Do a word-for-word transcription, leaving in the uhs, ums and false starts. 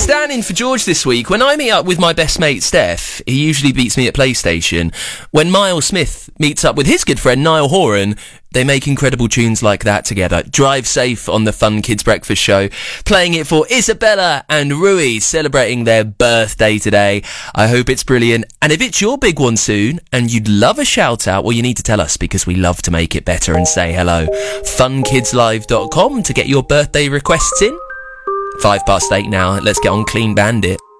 It's Dan in for George this week. When I meet up with my best mate Steph, he usually beats me at PlayStation. When Miles Smith meets up with his good friend Niall Horan, they make incredible tunes like that together. Drive safe on the Fun Kids Breakfast Show. Playing it for Isabella and Rui, celebrating their birthday today. I hope it's brilliant. And if it's your big one soon, and you'd love a shout out, well, you need to tell us, because we love to make it better and say hello. fun kids live dot com to get your birthday requests in. Five past eight now. Let's get on Clean Bandit.